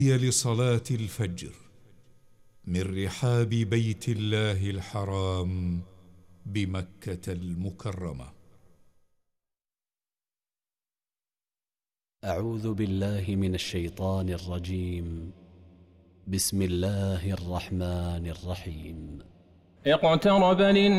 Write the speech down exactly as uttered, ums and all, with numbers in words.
هي لصلاة الفجر من رحاب بيت الله الحرام بمكة المكرمة. أعوذ بالله من الشيطان الرجيم. بسم الله الرحمن الرحيم. اقترب للناس